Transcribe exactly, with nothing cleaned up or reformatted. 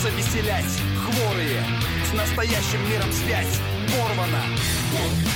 пытаются веселять. Хворые, с настоящим миром связь порвана.